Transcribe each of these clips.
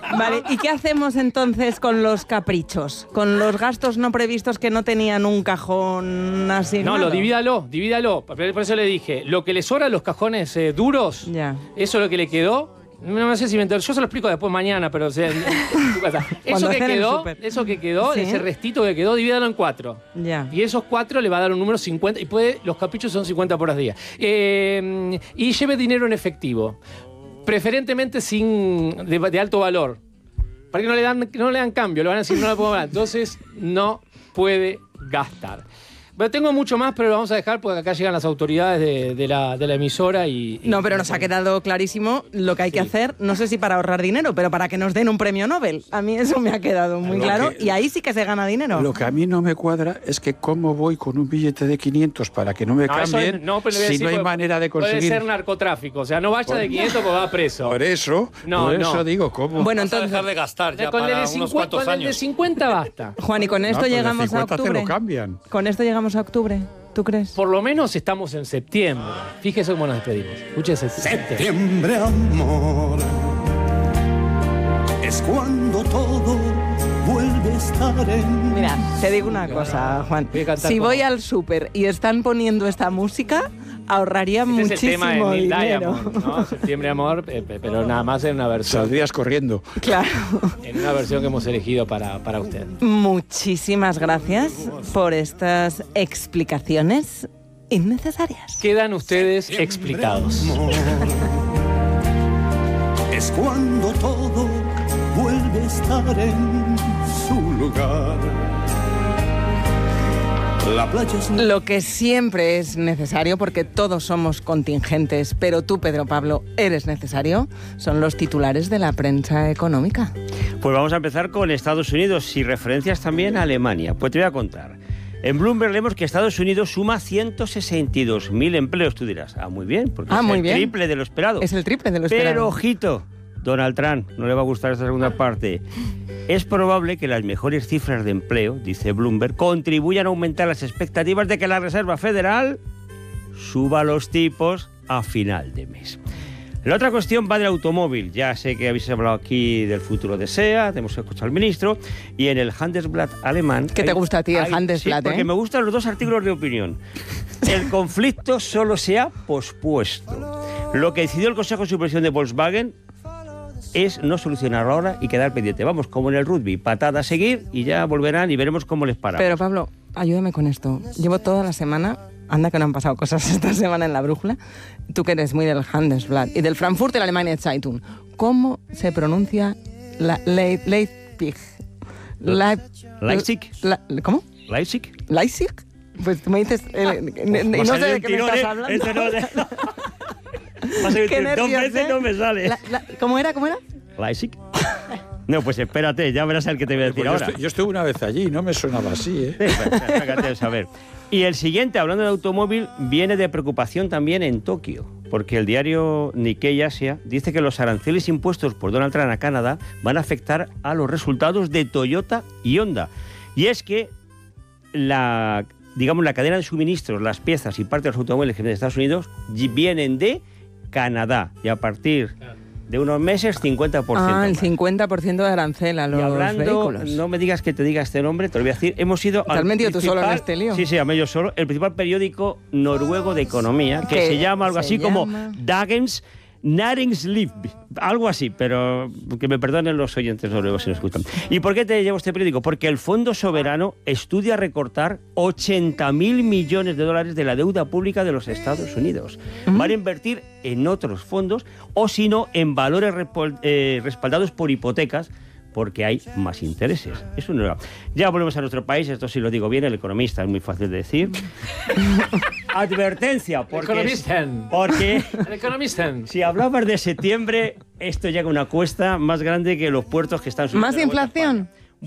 Vale, ¿y qué hacemos entonces con los caprichos? Con los gastos no previstos que no tenían un cajón asignado. No, divídalo. Por eso le dije, lo que le sobra a los cajones duros, Ya. eso es lo que le quedó. No sé si me enteré, yo se lo explico después mañana, pero o sea, eso que quedó, ¿Sí? ese restito que quedó, divídalo en 4. Ya. Y esos 4 le va a dar un número 50, y los caprichos son 50 por día. Y lleve dinero en efectivo, preferentemente de alto valor, para que no le dan cambio, le van a decir no lo puedo ganar. Entonces no puede gastar. Pero tengo mucho más, pero lo vamos a dejar porque acá llegan las autoridades de la emisora y... No, pero nos ha quedado clarísimo lo que hay que hacer, no sé si para ahorrar dinero, pero para que nos den un premio Nobel. A mí eso me ha quedado muy claro y ahí sí que se gana dinero. Lo que a mí no me cuadra es que cómo voy con un billete de 500 para que no me cambien si no hay manera de conseguir... Puede ser narcotráfico, o sea, no vaya de 500 porque va preso. Por eso digo, ¿cómo? Bueno, Vamos a dejar de gastar ya con para el de unos 50, cuantos con el de años. 50 basta. Juan, y con esto llegamos a octubre. Lo cambian. Con esto llegamos a octubre, ¿tú crees? Por lo menos estamos en septiembre. Fíjese cómo nos despedimos. Escúchese. Septiembre, amor, es cuando todo vuelve a estar en... Mira, te digo una cosa, Juan. Voy a cantar Si como- voy al súper y están poniendo esta música, ahorraría Este es el tema de muchísimo Neil dinero. Diamond, ¿no? Septiembre Amor, pero nada más en una versión. Saldrías corriendo. Claro. En una versión que hemos elegido para usted. Muchísimas gracias por estas explicaciones innecesarias. Quedan ustedes explicados. Amor, es cuando todo vuelve a estar en su lugar. La playa es... Lo que siempre es necesario, porque todos somos contingentes, pero tú, Pedro Pablo, eres necesario, son los titulares de la prensa económica. Pues vamos a empezar con Estados Unidos y referencias también a Alemania. Pues te voy a contar. En Bloomberg leemos que Estados Unidos suma 162.000 empleos. Tú dirás, muy bien, porque es muy el bien. triple de lo esperado. Es el triple de lo Pero, esperado. ojito, Donald Trump, no le va a gustar esta segunda parte. Es probable que las mejores cifras de empleo, dice Bloomberg, contribuyan a aumentar las expectativas de que la Reserva Federal suba los tipos a final de mes. La otra cuestión va del automóvil. Ya sé que habéis hablado aquí del futuro de SEAT, hemos escuchado al ministro, y en el Handelsblatt alemán... ¿Qué te gusta a ti el Handelsblatt, Sí, porque me gustan los dos artículos de opinión. El conflicto solo se ha pospuesto. Lo que decidió el Consejo de Supervisión de Volkswagen es no solucionarlo ahora y quedar pendiente. Vamos, como en el rugby, patada a seguir y ya volverán y veremos cómo les paramos. Pero Pablo, ayúdame con esto. Llevo toda la semana, anda que no han pasado cosas esta semana en la brújula, tú que eres muy del Handelsblatt y del Frankfurter Allgemeine Zeitung, ¿cómo se pronuncia Leipzig? Leipzig. ¿Cómo? Leipzig. ¿Leipzig? Pues tú me dices... no sé de qué me estás hablando. Qué nervios, Dos veces no me sale. ¿Cómo era? Leipzig. No, pues espérate, ya verás el que te voy a decir ahora. Yo estuve una vez allí, no me sonaba así, ¿eh? Fíjate de saber. Y el siguiente, hablando de automóvil, viene de preocupación también en Tokio, porque el diario Nikkei Asia dice que los aranceles impuestos por Donald Trump a Canadá van a afectar a los resultados de Toyota y Honda. Y es que la cadena de suministros, las piezas y parte de los automóviles que vienen de Estados Unidos vienen de Canadá. Y a partir de unos meses, 50%. Ah, el más. 50% de arancel a los Y hablando, vehículos. no me digas que te diga este nombre, te lo voy a decir. Hemos ido ¿Te has metido tú solo en este lío? Sí, a medio solo. El principal periódico noruego de economía, que se llama algo así como Dagens Næringsliv, algo así, pero que me perdonen los oyentes noruegos si nos escuchan. ¿Y por qué te llevo este periódico? Porque el Fondo Soberano estudia recortar 80.000 millones de dólares de la deuda pública de los Estados Unidos. Van a invertir en otros fondos o, si no, en valores respaldados por hipotecas, porque hay más intereses. Eso no era. Ya volvemos a nuestro país, esto sí lo digo bien, el economista, es muy fácil de decir. Advertencia, porque El economista. si hablabas de septiembre, esto llega a una cuesta más grande que los puertos que están subiendo. ¿Más inflación?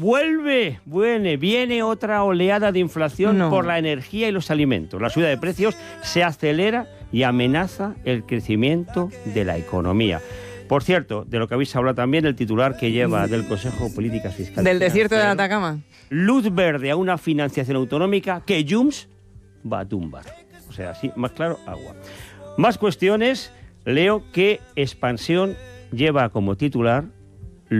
Viene otra oleada de inflación por la energía y los alimentos. La subida de precios se acelera y amenaza el crecimiento de la economía. Por cierto, de lo que habéis hablado también, el titular que lleva del Consejo de Políticas Fiscales. Del desierto de Atacama. Luz verde a una financiación autonómica que Junts va a tumbar. O sea, así, más claro, agua. Más cuestiones. Leo que Expansión lleva como titular